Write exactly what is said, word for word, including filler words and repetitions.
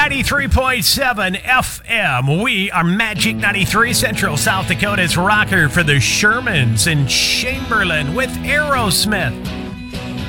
ninety-three point seven F M. We are Magic ninety-three, Central South Dakota's rocker for the Shermans in Chamberlain with Aerosmith.